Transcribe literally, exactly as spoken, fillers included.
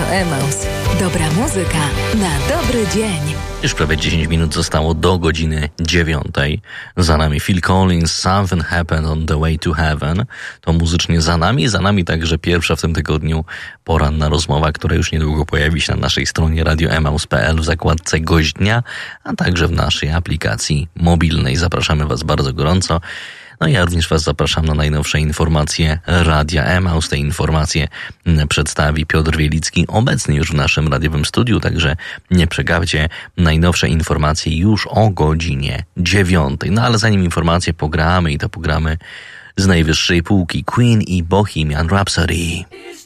Emaus. Dobra muzyka na dobry dzień. Już prawie dziesięć minut zostało do godziny dziewiątej. Za nami Phil Collins, Something Happened on the Way to Heaven. To muzycznie za nami, za nami także pierwsza w tym tygodniu poranna rozmowa, która już niedługo pojawi się na naszej stronie radio emaus kropka p l w zakładce Gość Dnia, a także w naszej aplikacji mobilnej. Zapraszamy Was bardzo gorąco. No i ja również Was zapraszam na najnowsze informacje Radia Emaus. Te informacje przedstawi Piotr Wielicki, obecny już w naszym radiowym studiu, także nie przegapcie. Najnowsze informacje już o godzinie dziewiątej. No ale zanim informacje pogramy i to pogramy z najwyższej półki, Queen i Bohemian Rhapsody.